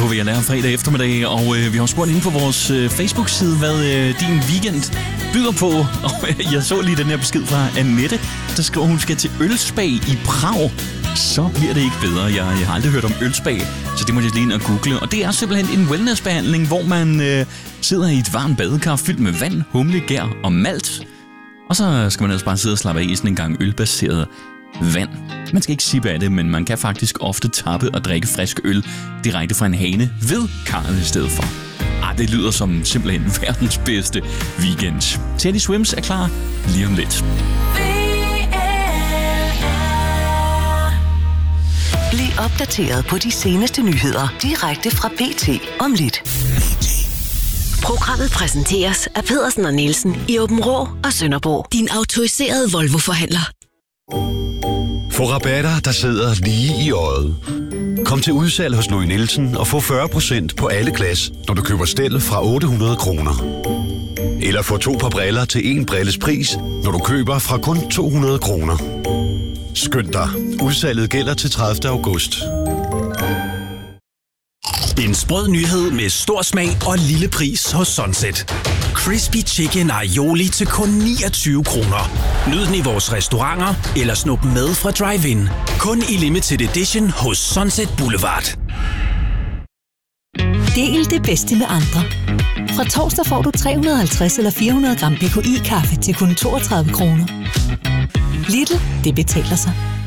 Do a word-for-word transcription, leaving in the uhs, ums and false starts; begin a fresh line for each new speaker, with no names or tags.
på V L R fredag eftermiddag, og øh, vi har spurgt inde på vores øh, Facebook-side, hvad øh, din weekend byder på. Og øh, jeg så lige den her besked fra Annette, der skriver, hun skal til ølspag i Prag. Så bliver det ikke bedre. Jeg, jeg har aldrig hørt om ølspag, så det må jeg lige ind og google. Og det er simpelthen en wellnessbehandling, hvor man øh, sidder i et varmt badekar fyldt med vand, humle, gær og malt. Og så skal man altså bare sidde og slappe af i sådan en gang ølbaseret vand. Man skal ikke sippe af det, men man kan faktisk ofte tappe og drikke frisk øl direkte fra en hane ved karret i stedet for. Ah, det lyder som simpelthen verdens bedste weekend. Teddy Swims er klar lige om lidt.
Bliv opdateret på de seneste nyheder direkte fra B T om lidt. Programmet præsenteres af Pedersen og Nielsen i Aabenraa og Sønderborg. Din autoriserede Volvo-forhandler.
Få rabatter, der sidder lige i øjet. Kom til udsalg hos Louis Nielsen og få fyrre procent på alle glas, når du køber stel fra otte hundrede kroner. Eller få to par briller til en brilles pris, når du køber fra kun to hundrede kroner. Skynd dig. Udsalget gælder til tredivte august.
En sprød nyhed med stor smag og lille pris hos Sunset. Crispy Chicken Aioli til kun niogtyve kroner. Nyd den i vores restauranter eller snup med fra drive-in. Kun i limited edition hos Sunset Boulevard.
Del det bedste med andre. Fra torsdag får du tre hundrede og halvtreds eller fire hundrede gram B K I-kaffe til kun toogtredive kroner. Lidl, det betaler sig.